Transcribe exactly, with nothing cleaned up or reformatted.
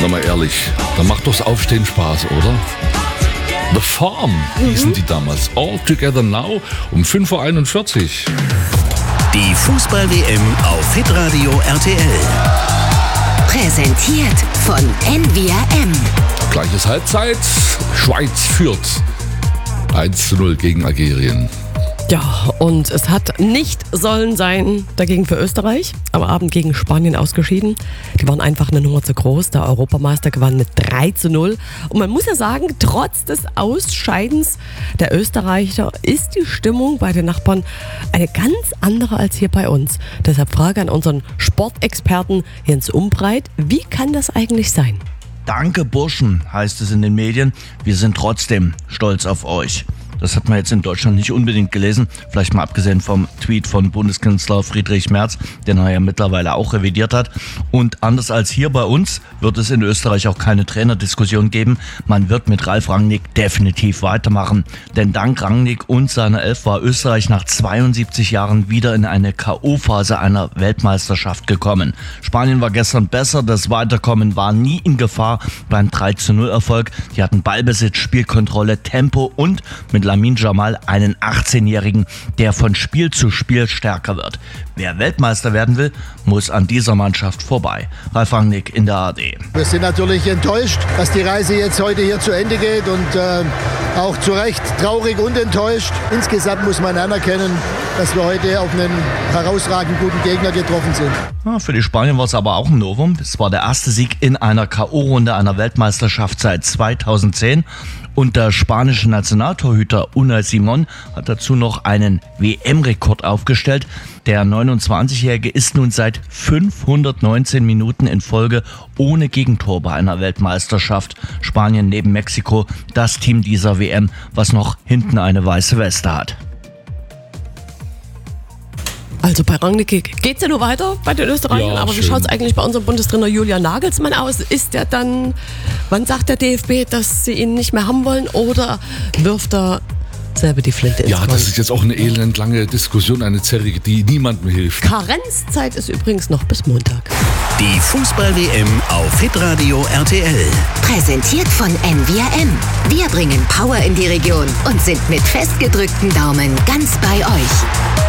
Sag mal ehrlich, da macht doch das Aufstehen Spaß, oder? The Farm hießen mhm. die damals. All Together Now um fünf Uhr einundvierzig. Die Fußball-W M auf Hitradio R T L. Präsentiert von N V R M. Gleiches Halbzeit. Schweiz führt eins zu null gegen Algerien. Ja, und es hat nicht sollen sein dagegen für Österreich. Am Abend gegen Spanien ausgeschieden. Die waren einfach eine Nummer zu groß. Der Europameister gewann mit drei zu null. Und man muss ja sagen, trotz des Ausscheidens der Österreicher ist die Stimmung bei den Nachbarn eine ganz andere als hier bei uns. Deshalb Frage an unseren Sportexperten Jens Umbreit. Wie kann das eigentlich sein? Danke Burschen, heißt es in den Medien. Wir sind trotzdem stolz auf euch. Das hat man jetzt in Deutschland nicht unbedingt gelesen, vielleicht mal abgesehen vom Tweet von Bundeskanzler Friedrich Merz, den er ja mittlerweile auch revidiert hat. Und anders als hier bei uns wird es in Österreich auch keine Trainerdiskussion geben. Man wird mit Ralf Rangnick definitiv weitermachen. Denn dank Rangnick und seiner Elf war Österreich nach zweiundsiebzig Jahren wieder in eine K O-Phase einer Weltmeisterschaft gekommen. Spanien war gestern besser, das Weiterkommen war nie in Gefahr beim drei zu null Erfolg. Die hatten Ballbesitz, Spielkontrolle, Tempo und mit Lamine Yamal einen achtzehnjährigen, der von Spiel zu Spiel stärker wird. Wer Weltmeister werden will, muss an dieser Mannschaft vorbei. Ralf Rangnick in der A R D. Wir sind natürlich enttäuscht, dass die Reise jetzt heute hier zu Ende geht und äh, auch zu Recht traurig und enttäuscht. Insgesamt muss man anerkennen, dass wir heute auf einen herausragend guten Gegner getroffen sind. Ja, für die Spanier war es aber auch ein Novum. Es war der erste Sieg in einer K O-Runde einer Weltmeisterschaft seit zweitausendzehn. Und der spanische Nationaltorhüter Unai Simón hat dazu noch einen W M-Rekord aufgestellt. Der neunundzwanzigjährige ist nun seit fünfhundertneunzehn Minuten in Folge ohne Gegentor bei einer Weltmeisterschaft. Spanien neben Mexiko das Team dieser W M, was noch hinten eine weiße Weste hat. Also bei Rangnick geht es ja nur weiter bei den Österreichern, ja, aber schön. Wie schaut es eigentlich bei unserem Bundestrainer Julian Nagelsmann aus? Ist er dann, wann sagt der D F B, dass sie ihn nicht mehr haben wollen, oder wirft er selber die Flinte ins Ja, Korn? Das ist jetzt auch eine elendlange Diskussion, eine Zerrige, die niemandem hilft. Karenzzeit ist übrigens noch bis Montag. Die Fußball-W M auf Hitradio R T L. Präsentiert von N V R M. Wir bringen Power in die Region und sind mit festgedrückten Daumen ganz bei euch.